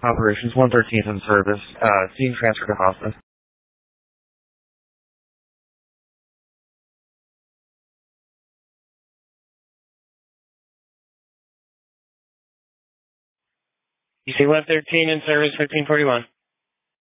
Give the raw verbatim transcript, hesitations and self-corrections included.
Operations one thirteen in service. Uh, seeing transfer to hospice. You say one thirteen in service, fifteen forty-one.